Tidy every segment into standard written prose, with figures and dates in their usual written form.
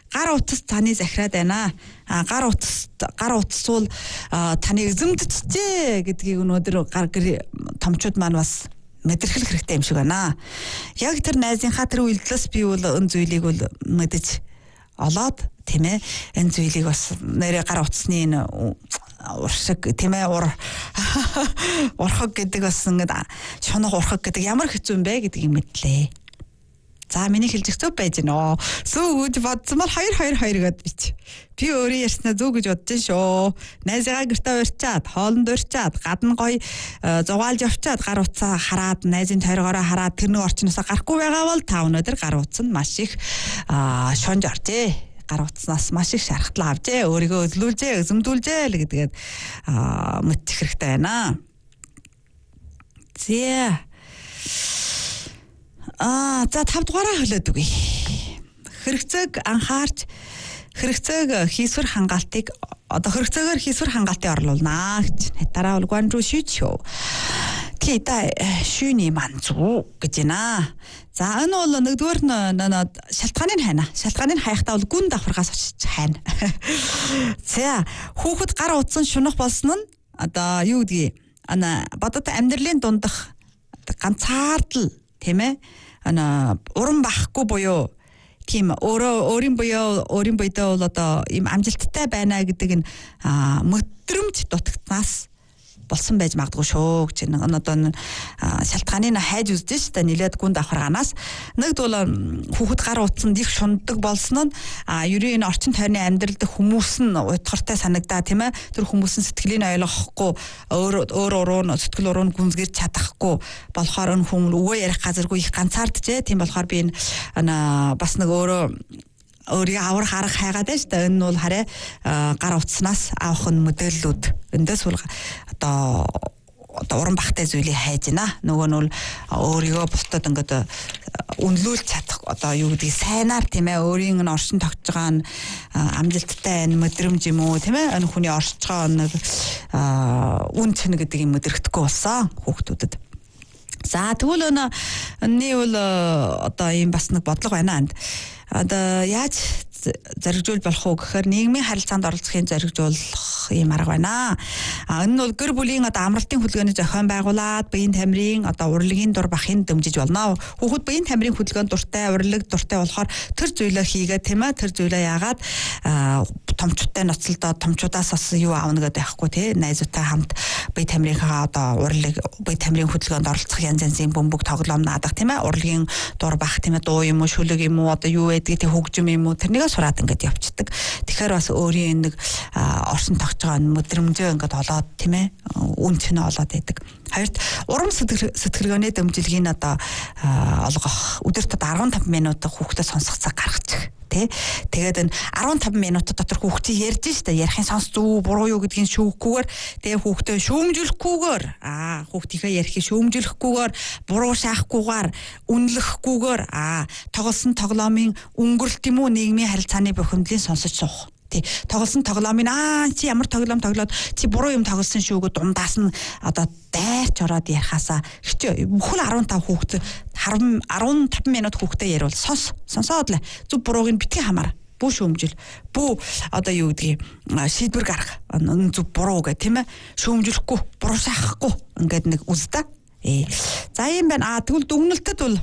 гар утас таны захираад байна. Гар утас бол таны эзэмдчихжээ гэдгийг өнөөдөр томчууд маань бас мэдрэх хэрэгтэй юм шиг байна. Яг тэр найзынхаа тэр үйлдэлс би бол энэ зүйлийг бол мэдэж олоод тийм ээ энэ зүйлийг бас нэрэ гар утасны энэ уршиг тийм ээ урхаг гэдэг бас ингээд шунах урхаг гэдэг ямар хэцүү юм бэ гэдгийг мэдлээ. За миний хэлж зөв байж гэнэ. Зүг гэж бодсон бол 2 гэд бич. Би өөрөө ярьснаа зүг гэж бодож шүү. Найзыгаа гэртээ урьчаад, хоолнд урьчаад, гадна гоё зугаалж явчаад гар утсаа хараад, найзын тойргоороо хараад тэр нэг орчноосоо гарахгүй байгаа бол та өнөөдөр гар утас нь маш их шунж оржээ. Гар утаснаас маш их шархтлаа авжээ. Өөрийгөө өдлүүлжээ, эзэмдүүлжээ л гэдгээд мэдчих хэрэгтэй байна. Зэ за 5 дугаараа хөлөөд үгүй. Хэрэгцээг анхаарч хэрэгцээг хийсвэр хангаалтыг хэрэгцээгээр хийсвэр хангаалтыг орлуулнаа гэж. Дараа бол гуанжуу шийдшөө. Кита шүний манзуу гэж байна. За энэ бол нэгдүгээр нь шалтгааныг хайна. Шалтгааныг хаяхтаа бол гүн давхаргаас очиж хайна. За хүүхэд гар утсан шунах болсон нь одоо юу гэдгийг бодод амьдралын дундах ганцаардл тийм ээ уран бахгүй буюу ким өөрийн буйдаа бол одоо ийм амжилттай байна гэдэг нь мэдрэмж дутагтнаас болсон байж магадгүй шүү гэж нэг одоо шалтгааныг хайж үзэж штэ нилээд гүн давхаргаанаас нэгд бол хүүхэд гар утсанд их шунддаг болсон нь ерийн орчин тойрны амьдралд хүмүүс нь утгартай санагдаа тийм ээ тэр хүмүүсийн сэтгэлийг ойлгохгүй өөр сэтгэл уруу гүнзгийж чадахгүй болохоор энэ хүмүүс өвөө ярих газаргүй их ганцаарджээ тийм болохоор би энэ бас нэг өөрийн аврах арга хайгаад байж та энэ бол хараа гар утаснаас авах нь мэдээллүүд эндээс бол одоо уран багтай зүйлийг хайж байна. Нөгөө нь бол өөрийгөө бусдад ингээд үнэлүүлж чадах одоо юу гэдгийг сайнаар тийм ээ өөрийн энэ оршин тогтж байгаа нь амжилттай энэ мэдрэмж юм уу тийм ээ энэ хүний оршиж байгаа нэг үн цэн гэдэг юм мэдрэхдэггүй болсон хүүхдүүдэд. За тэгвэл энэ бол одоо ийм бас нэг бодлого байна. Одоо яаж зоригжуул болох уу гэхээр нийгмийн харилцаанд оролцохын зоригжуулах юм арга байна. Энэ нь бол гэр бүлийн одоо амралтын хөдөлгөөний зохион байгуулад биеийн тамирын одоо урлагийн дур бахын дэмжиж болно. Хүүхэд биеийн тамирын хөдөлгөөнд дуртай, урлаг дуртай болохоор тэр зүйлээ хийгээд тийм ээ тэр зүйлээ яагаад томчуудтай ноцолдоод томчуудаас бас юу аавна гэдэг байхгүй тий найзуутай хамт бие тамирынхаа одоо урлаг бие тамирын хөдөлгөөнд оролцох янз янзын бөмбөг тоглоом наадах тийм ээ урлагийн дур бах тийм ээ дуу юм уу шүлэг юм уу одоо юу байдгийг тий хөгжим юм уу тэрнийг сураад ингээд явцдаг. Тэгэхээр бас өөрийн нэг оршин тогтж байгаа мэдрэмжээ ингээд олоод тийм ээ үн цэнэ олоод байдаг. Хоёрт урам сэтгэлгээний дэмжлэгийг одоо олгох өдөрт 15 минут хүүхдэд сонсох цаг гаргачих. Тэгээд энэ 15 минут дотор хүүхдийг ярьж штэ ярихын сонс зүг буруу юу гэдгийг шүүхгүйгээр тэгээ хүүхдээ шүүмжлэхгүйгээр хүүхдийнхээ ярихыг шүүмжлэхгүйгээр буруу шаахгүйгээр үнэлэхгүйгээр тоглосон тоглоомын өнгөрөлт юм уу нийгмийн харилцааны бухимдлыг сонсож суух. Тоглосон тоглоомын чи ямар тоглоом тоглоод чи буруу юм тоглосон шүү гэж дундаас нь одоо дайрч ороод ярихаасаа хичээ бүхэл 15 хүүхэд 15 минут хүүхдээ яриул сонсоод л зүг бурууг нь битгий хамаар бүү шүүмжил бүү одоо юу гэдгийг шийдвэр гарах зүг буруу гэх тийм ээ шүүмжлэхгүй буруу шахахгүй ингээд нэг үстэ за юм байна тэгвэл дүгнэлтэд бол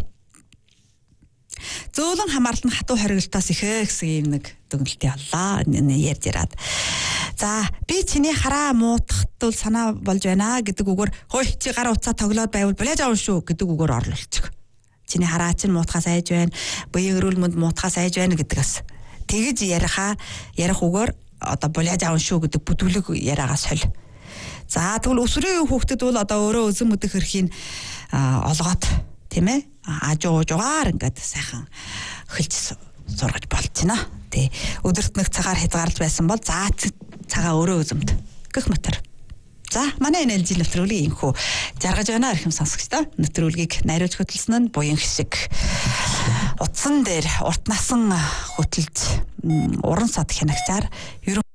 зөөлөн хамаарлан хатуу хоригдолтоос ихэ гэсэн юм нэг дүгнэлтээ оллоо ярьж яраад. За би чиний хараа муутахт бол санаа болж байна гэдэг үгээр хөөе чи гар утсаа тоглоод байвал булааж авна шүү гэдэг үгээр орлуулчих. Чиний хараа чинь муутахаас айж байна. Буян эрүүл мэнд муутахаас айж байна гэдгээс. Тэгэж ярих үгээр одоо булааж авна шүү гэдэг бүдүүлэг яриагаас хол. За тэгвэл өсвөрийн хүүхдэд бол одоо өөрөө өзөн мэдэх хэрхийг олгоод тийм ээ ажуугаар ингээд сайхан хөлж сургаж болж байна. Тэ өдөрт нэг цагаар хязгаарлаж байсан бол за цагаа өөрөө өзөмд гэх мэтэр. За манай NLG нэвтрүүлгийг инхүү жаргаж байна архим сонсогчдоо. Нэвтрүүлгийг найруулж хөтлсөн нь буян хишиг. Утсан дээр урт насан хөтөлж уран сад хянагчаар